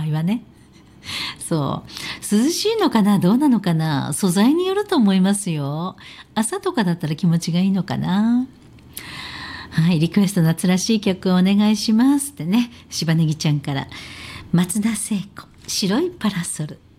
合はね。そう涼しいのかな、どうなのかな、素材によると思いますよ。朝とかだったら気持ちがいいのかな。はい、リクエスト夏らしい曲をお願いしますってね、柴ネギちゃんから。松田聖子、白いパラソル。